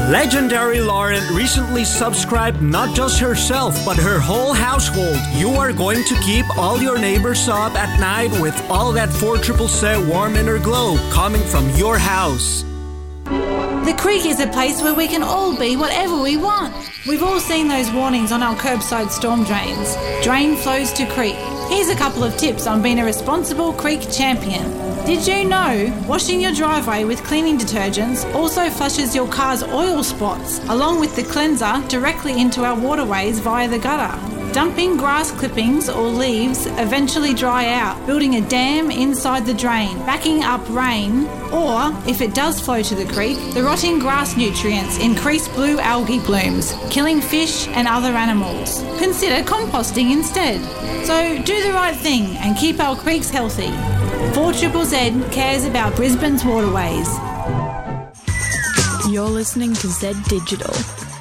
Legendary Lauren recently subscribed not just herself, but her whole household. You are going to keep all your neighbors up at night with all that 4CCC warm inner glow coming from your house. The creek is a place where we can all be whatever we want. We've all seen those warnings on our curbside storm drains. Drain flows to creek. Here's a couple of tips on being a responsible creek champion. Did you know washing your driveway with cleaning detergents also flushes your car's oil spots, along with the cleanser, directly into our waterways via the gutter? Dumping grass clippings or leaves eventually dry out, building a dam inside the drain, backing up rain, or, if it does flow to the creek, the rotting grass nutrients increase blue algae blooms, killing fish and other animals. Consider composting instead. So do the right thing and keep our creeks healthy. 4CCC cares about Brisbane's waterways. You're listening to Z Digital.